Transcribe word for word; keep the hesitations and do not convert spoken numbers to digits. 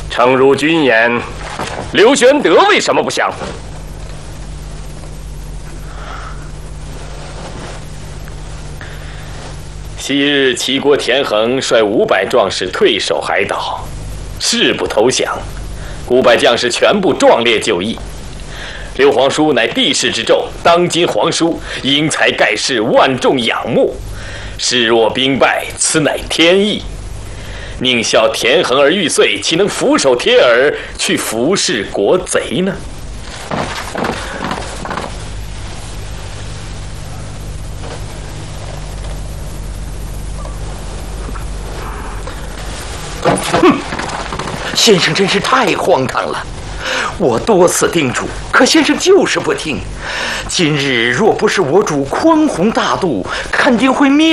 诚如君言，刘玄德为什么不降？ 昔日齐国田横率五百壮士退守海岛，誓不投降，五百将士全部壮烈就义。刘皇叔乃帝室之胄，当今皇叔，英才盖世，万众仰慕。示弱兵败，此乃天意。宁效田横而玉碎，岂能俯首帖耳，去服侍国贼呢？ 哼，先生真是太荒唐了！我多次叮嘱，可先生就是不听。今日若不是我主宽宏大度，肯定会灭。